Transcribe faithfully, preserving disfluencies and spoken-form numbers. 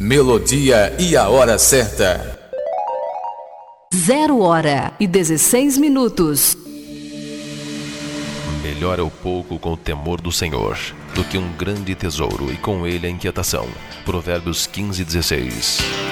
Melodia e a hora certa. Zero hora e dezesseis minutos. Melhor é o pouco com o temor do Senhor do que um grande tesouro e com ele a inquietação. Provérbios quinze, dezesseis.